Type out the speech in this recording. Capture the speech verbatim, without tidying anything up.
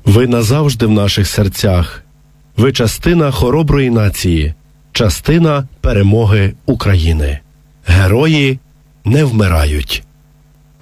Ви назавжди в наших серцях. Ви частина хороброї нації, частина перемоги України. Герої не вмирають.